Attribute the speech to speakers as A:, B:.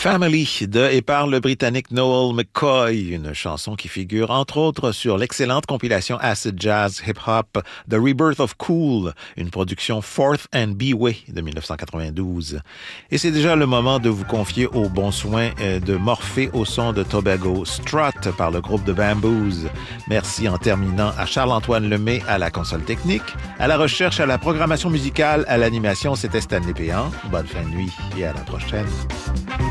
A: Family de et par le Britannique Noel McCoy, une chanson qui figure entre autres sur l'excellente compilation Acid Jazz Hip Hop The Rebirth of Cool, une production Fourth and B-Way de 1992. Et c'est déjà le moment de vous confier aux bons soins de Morphée au son de Tobago, Strut par le groupe de Bamboos. Merci en terminant à Charles-Antoine Lemay à la console technique, à la recherche, à la programmation musicale, à l'animation, c'était Stanley Péan. Bonne fin de nuit et à la prochaine.